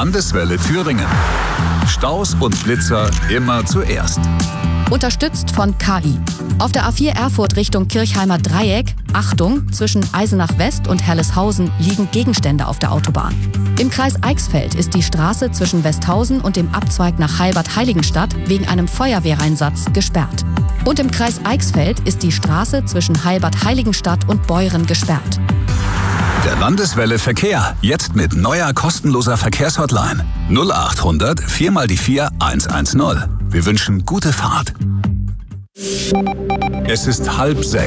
Landeswelle Thüringen. Staus und Blitzer immer zuerst. Unterstützt von KI. Auf der A4 Erfurt Richtung Kirchheimer Dreieck, Achtung, zwischen Eisenach West und Herleshausen liegen Gegenstände auf der Autobahn. Im Kreis Eichsfeld ist die Straße zwischen Westhausen und dem Abzweig nach Heilbad-Heiligenstadt wegen einem Feuerwehreinsatz gesperrt. Und im Kreis Eichsfeld ist die Straße zwischen Heilbad-Heiligenstadt und Beuren gesperrt. Der Landeswelle Verkehr, jetzt mit neuer kostenloser Verkehrshotline. 0800 4x4 110. Wir wünschen gute Fahrt. Es ist 5:30.